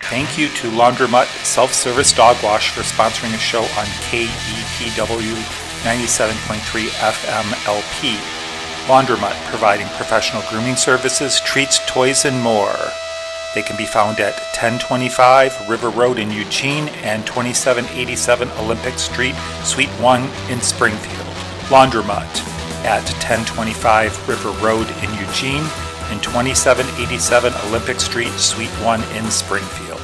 Thank you to Laundromat Self-Service Dog Wash for sponsoring a show on KEPW 97.3 FM LP. Laundromat, providing professional grooming services, treats, toys, and more. They can be found at 1025 River Road in Eugene and 2787 Olympic Street, Suite 1 in Springfield. Laundromat at 1025 River Road in Eugene and 2787 Olympic Street, Suite 1 in Springfield.